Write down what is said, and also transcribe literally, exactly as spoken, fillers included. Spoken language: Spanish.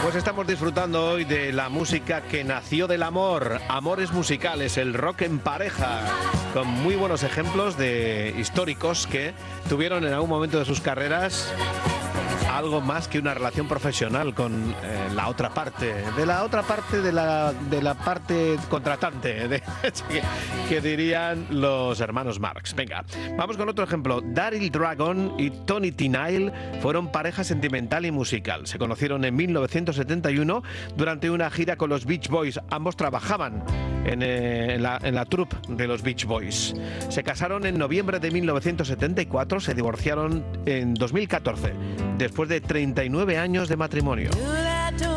Pues estamos disfrutando hoy de la música que nació del amor, amores musicales, el rock en pareja, con muy buenos ejemplos de históricos que tuvieron en algún momento de sus carreras algo más que una relación profesional con eh, la otra parte, de la otra parte de la, de la parte contratante, de, que, que dirían los hermanos Marx. Venga, vamos con otro ejemplo. Daryl Dragon y Tony T. Nile fueron pareja sentimental y musical. Se conocieron en mil novecientos setenta y uno durante una gira con los Beach Boys. Ambos trabajaban en, eh, en, la, en la troupe de los Beach Boys. Se casaron en noviembre de mil novecientos setenta y cuatro, se divorciaron en dos mil catorce, después de treinta y nueve años de matrimonio.